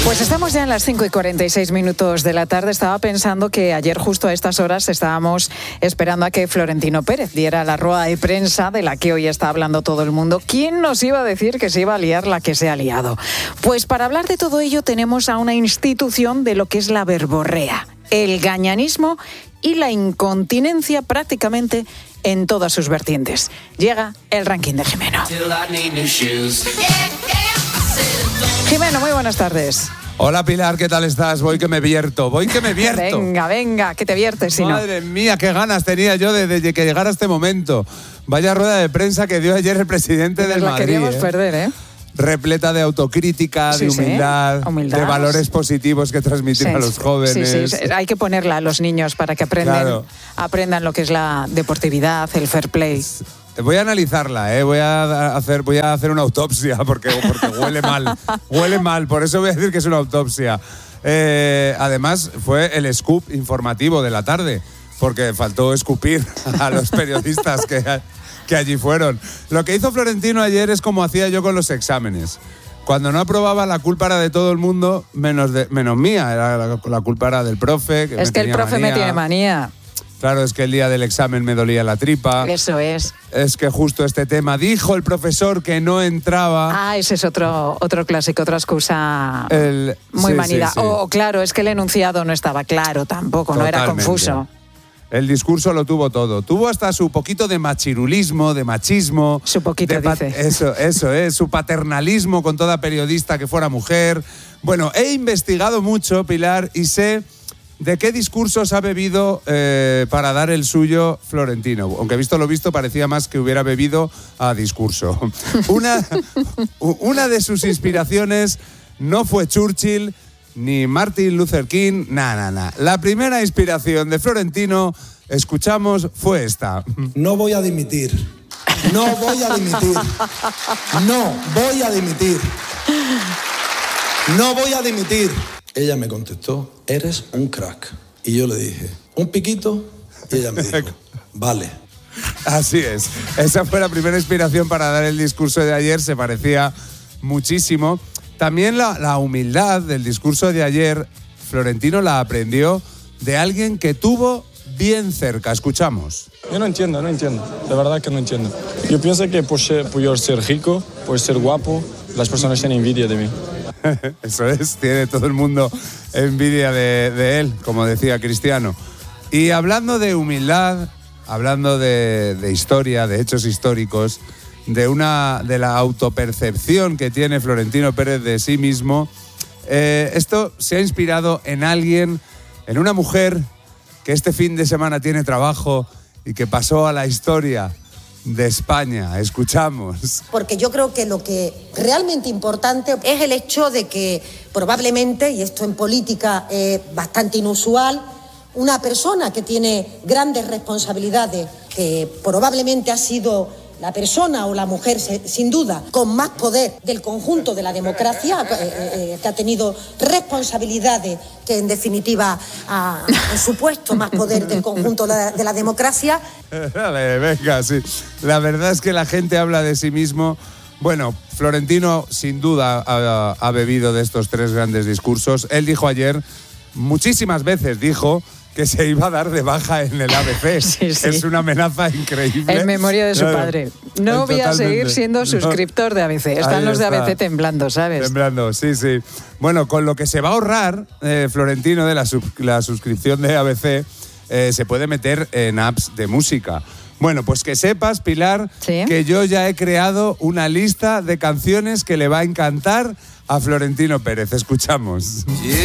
Pues estamos ya en las 5:46 de la tarde. Estaba pensando que ayer justo a estas horas estábamos esperando a que Florentino Pérez diera la rueda de prensa de la que hoy está hablando todo el mundo. ¿Quién nos iba a decir que se iba a liar la que se ha liado? Pues para hablar de todo ello tenemos a una institución de lo que es la verborrea, el gañanismo y la incontinencia prácticamente en todas sus vertientes. Llega el ranking de Jimeno. Jimeno, muy buenas tardes. Hola Pilar, ¿qué tal estás? Voy que me vierto. Venga, que te viertes, si no. Madre mía, qué ganas tenía yo de que llegara este momento. Vaya rueda de prensa que dio ayer el presidente del Madrid. La queríamos perder, ¿eh? Repleta de autocrítica, de humildad, de valores positivos que transmitir a los jóvenes. Sí, hay que ponerla a los niños para que aprendan lo que es la deportividad, el fair play. Voy a analizarla, voy a hacer una autopsia porque huele mal, por eso voy a decir que es una autopsia. Además fue el scoop informativo de la tarde, porque faltó escupir a los periodistas que allí fueron. Lo que hizo Florentino ayer es como hacía yo con los exámenes. Cuando no aprobaba, la culpa era de todo el mundo, menos mía, la culpa era del profe. Es que el profe me tiene manía. Claro, es que el día del examen me dolía la tripa. Eso es. Es que justo este tema dijo el profesor que no entraba. Ah, ese es otro clásico, otra excusa muy manida. Sí. O claro, es que el enunciado no estaba claro tampoco, Totalmente. No era confuso. El discurso lo tuvo todo. Tuvo hasta su poquito de machirulismo, de machismo. Su poquito, dice. Eso es, su paternalismo con toda periodista que fuera mujer. Bueno, he investigado mucho, Pilar, y sé de qué discursos ha bebido para dar el suyo Florentino. Aunque visto lo visto, parecía más que hubiera bebido a discurso. Una de sus inspiraciones no fue Churchill ni Martin Luther King, nada. La primera inspiración de Florentino, escuchamos, fue esta. No voy a dimitir. No voy a dimitir. No voy a dimitir. No voy a dimitir. Ella me contestó, eres un crack. Y yo le dije, ¿un piquito? Y ella me dijo, vale. Así es. Esa fue la primera inspiración para dar el discurso de ayer. Se parecía muchísimo. También la humildad del discurso de ayer, Florentino la aprendió de alguien que tuvo bien cerca. Escuchamos. Yo no entiendo. De verdad que no entiendo. Yo pienso que por yo ser rico, por ser guapo, las personas tienen envidia de mí. Eso es, tiene todo el mundo envidia de él, como decía Cristiano. Y hablando de humildad, hablando de historia, de hechos históricos, de la autopercepción que tiene Florentino Pérez de sí mismo, esto se ha inspirado en alguien, en una mujer que este fin de semana tiene trabajo y que pasó a la historia de España. Escuchamos. Porque yo creo que lo que realmente importante es el hecho de que probablemente, y esto en política es bastante inusual, una persona que tiene grandes responsabilidades, que probablemente ha sido la persona o la mujer, sin duda, con más poder del conjunto de la democracia, que ha tenido responsabilidades que, en definitiva, ha supuesto más poder del conjunto de la democracia. Dale, venga, sí. La verdad es que la gente habla de sí mismo. Bueno, Florentino, sin duda, ha bebido de estos tres grandes discursos. Él dijo ayer, muchísimas veces dijo, que se iba a dar de baja en el ABC. Sí. Es una amenaza increíble. En memoria de su padre. No voy a seguir siendo suscriptor de ABC. Están los de ABC temblando, ¿sabes? Temblando, sí. Bueno, con lo que se va a ahorrar Florentino de la suscripción de ABC, se puede meter en apps de música. Bueno, pues que sepas, Pilar, ¿sí?, que yo ya he creado una lista de canciones que le va a encantar a Florentino Pérez. Escuchamos.